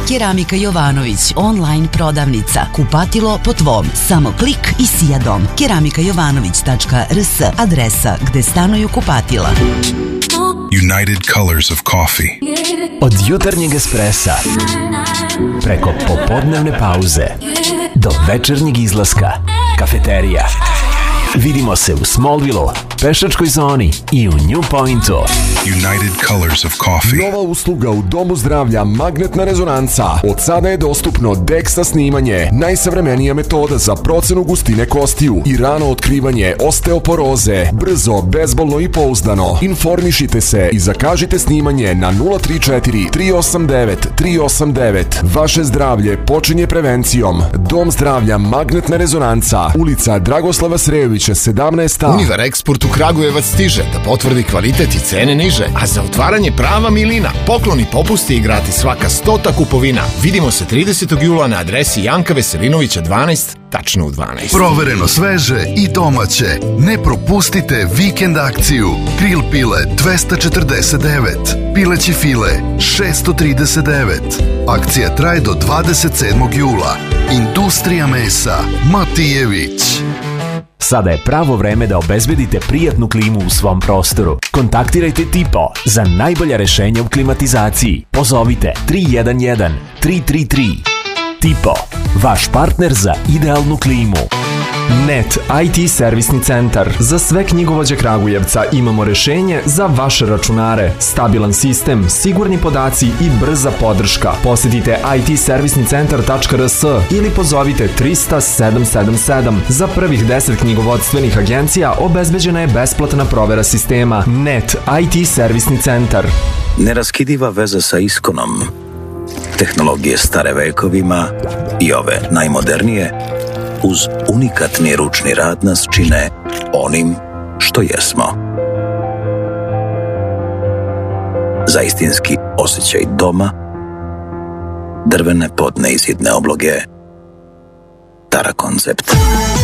Keramika Jovanović, online prodavnica. Kupatilo po tvom. Samo klik i sija dom. keramikajovanović.rs, adresa gde stanuju kupatila. United Colors of Coffee. Od jutarnjeg espresa, preko popodnevne pauze, do večernjeg izlaska, kafeterija. Vidimo se u Smallville-u, pešačkoj zoni i u New Pointu. United Colors of Coffee. Nova usluga u Domu zdravlja Magnetna rezonanca. Od sada je dostupno DEXA snimanje, najsavremenija metoda za procenu gustine kostiju i rano otkrivanje osteoporoze. Brzo, bezbolno i pouzdano. Informišite se i zakažite snimanje na 034 389 389. Vaše zdravlje počinje prevencijom. Dom zdravlja Magnetna rezonanca, ulica Dragoslava Srejovića 17. Univar Eksport u Kragujevac stiže da potvrdi kvalitet i cene niže, a za otvaranje prava milina, pokloni, popusti i gratis svaka 100 kupovina. Vidimo se 30. jula na adresi Janka Veselinovića 12, tačno u 12. Provereno sveže i domaće. Ne propustite vikend akciju. Grill pile 249, pileći file 639. Akcija traje do 27. jula. Industrija mesa Matijević. Sada je pravo vreme da obezbedite prijatnu klimu u svom prostoru. Kontaktirajte Tipo za najbolja rešenja u klimatizaciji. Pozovite 311 333. Tipo, vaš partner za idealnu klimu. NET IT servisni centar. Za sve knjigovođe Kragujevca imamo rešenje za vaše računare. Stabilan sistem, sigurni podaci i brza podrška. Posetite itservisnicentar.rs ili pozovite 300 777. Za prvih 10 knjigovodstvenih agencija obezbeđena je besplatna provera sistema. NET IT servisni centar. Neraskidiva veza sa Iskonom. Tehnologije stare vekovima i ove najmodernije uz unikatni ručni rad nas čine onim što jesmo. Za istinski osjećaj doma, drvene podne izidne obloge, Tara Koncept.